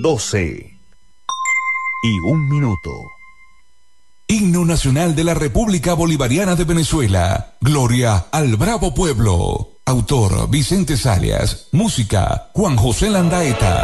12:01. Himno Nacional de la República Bolivariana de Venezuela. Gloria al Bravo Pueblo. Autor Vicente Salias. Música Juan José Landaeta.